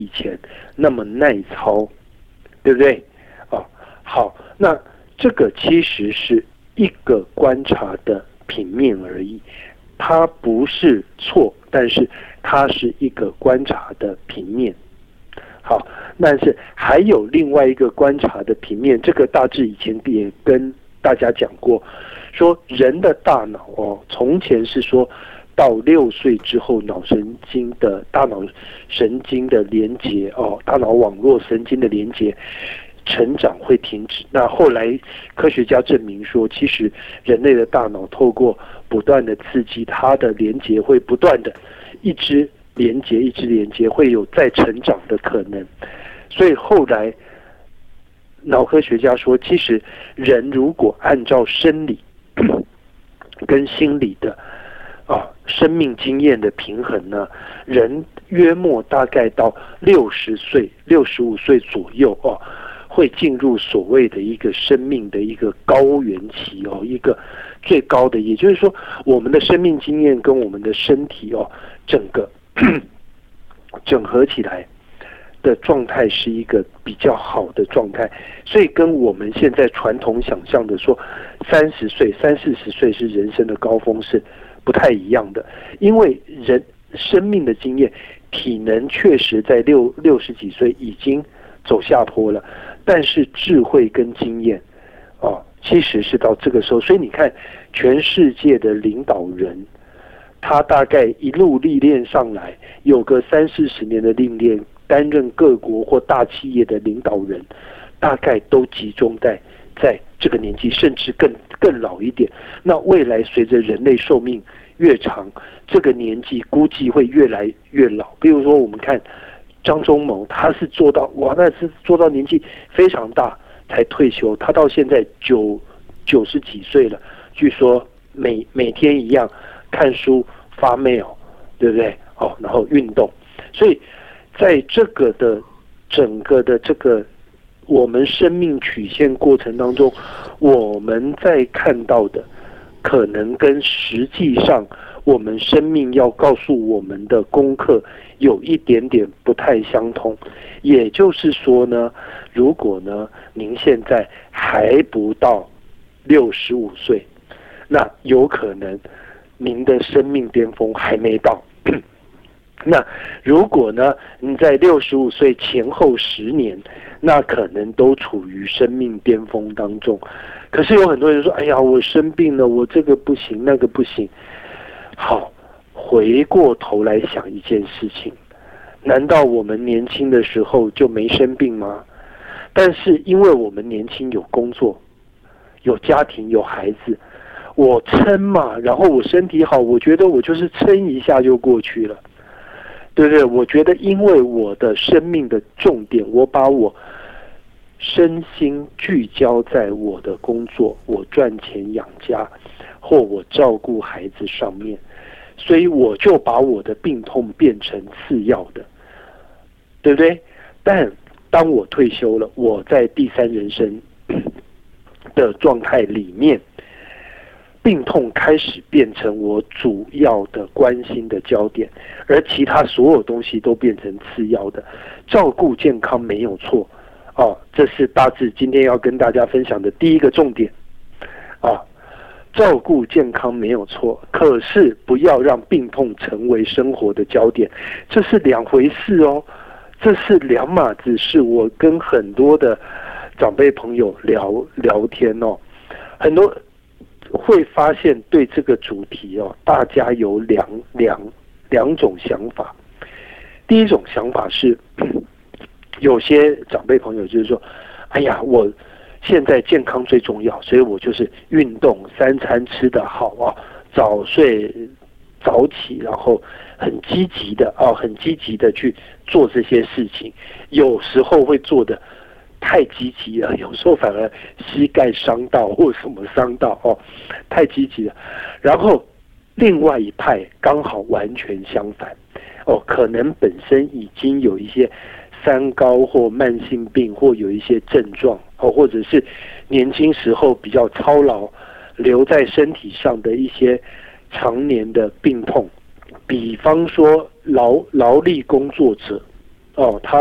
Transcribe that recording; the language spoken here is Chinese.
以前那么耐操，对不对？哦，好，那这个其实是一个观察的平面而已，它不是错，但是它是一个观察的平面。好，但是还有另外一个观察的平面，这个大致以前也跟大家讲过，说人的大脑从前是说到6岁之后，大脑神经的连接大脑网络神经的连接成长会停止。那后来科学家证明说，其实人类的大脑透过不断的刺激，它的连接会不断的一直连接，会有再成长的可能。所以后来脑科学家说，其实人如果按照生理跟心理的生命经验的平衡呢，人约莫大概到60岁、65岁左右会进入所谓的一个生命的一个高原期一个最高的，也就是说，我们的生命经验跟我们的身体整个整合起来的状态是一个比较好的状态，所以跟我们现在传统想象的说30岁、30-40岁是人生的高峰是不太一样的。因为人生命的经验，体能确实在60几岁已经走下坡了，但是智慧跟经验其实是到这个时候。所以你看，全世界的领导人，他大概一路历练上来，有个30-40年的历练，担任各国或大企业的领导人，大概都集中在这个年纪，甚至更老一点。那未来随着人类寿命越长，这个年纪估计会越来越老。比如说我们看张忠谋，他是做到年纪非常大才退休，他到现在90几岁了，据说每天一样看书发 mail， 对不对？然后运动。所以在这个的整个的这个我们生命曲线过程当中，我们在看到的可能跟实际上我们生命要告诉我们的功课有一点点不太相同。也就是说呢，如果呢您现在还不到65岁，那有可能您的生命巅峰还没到。那如果呢你在65岁前后10年，那可能都处于生命巅峰当中。可是有很多人说，哎呀，我生病了，我这个不行那个不行。好，回过头来想一件事情，难道我们年轻的时候就没生病吗？但是因为我们年轻，有工作，有家庭，有孩子，我撑嘛，然后我身体好，我觉得我就是撑一下就过去了，对不对？我觉得因为我的生命的重点，我把我身心聚焦在我的工作，我赚钱养家，或我照顾孩子上面，所以我就把我的病痛变成次要的，对不对？但当我退休了，我在第三人生的状态里面，病痛开始变成我主要的关心的焦点，而其他所有东西都变成次要的。照顾健康没有错这是大致今天要跟大家分享的第一个重点照顾健康没有错，可是不要让病痛成为生活的焦点，这是两回事这是两码子事。我跟很多的长辈朋友聊天很多会发现对这个主题大家有两种想法。第一种想法是，有些长辈朋友就是说，哎呀，我现在健康最重要，所以我就是运动，3餐吃得好早睡早起，然后很积极的去做这些事情。有时候会做的太积极了，有时候反而膝盖伤到或什么伤到太积极了。然后另外一派刚好完全相反可能本身已经有一些三高或慢性病，或有一些症状或者是年轻时候比较操劳留在身体上的一些常年的病痛。比方说劳力工作者哦，它